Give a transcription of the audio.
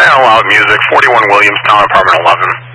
Sound Loud Music, 41 Williams Town, Apartment 11.